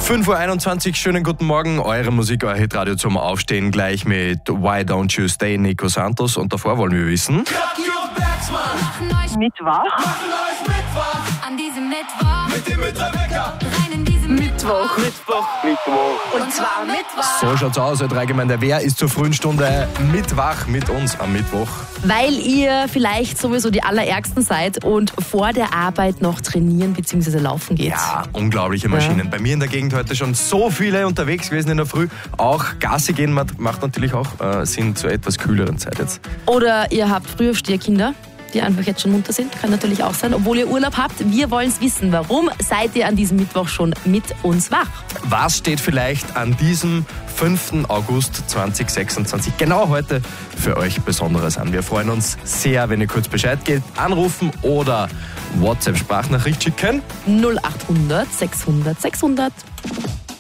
5.21 Uhr, schönen guten Morgen. Eure Musik, euer Hitradio zum Aufstehen gleich mit Why Don't You Stay, Nico Santos. Und davor wollen wir wissen... Mittwoch. An diesem Mittwoch. Mit dem Mittwochwecker. Rein in diesem Mittwoch. Und zwar Mittwoch. So schaut's aus, Herr Dreigemeinde. Wer ist zur frühen Stunde mitwach mit uns am Mittwoch? Weil ihr vielleicht sowieso die Allerärgsten seid und vor der Arbeit noch trainieren bzw. laufen geht. Ja, unglaubliche Maschinen. Bei mir in der Gegend heute schon so viele unterwegs gewesen in der Früh. Auch Gassi gehen macht natürlich auch Sinn zur etwas kühleren Zeit jetzt. Oder ihr habt Frühaufsteherkinder, die einfach jetzt schon munter sind. Kann natürlich auch sein, obwohl ihr Urlaub habt. Wir wollen es wissen. Warum seid ihr an diesem Mittwoch schon mit uns wach? Was steht vielleicht an diesem 5. August 2026 genau heute für euch Besonderes an? Wir freuen uns sehr, wenn ihr kurz Bescheid gebt, anrufen oder WhatsApp-Sprachnachricht schicken. 0800 600 600.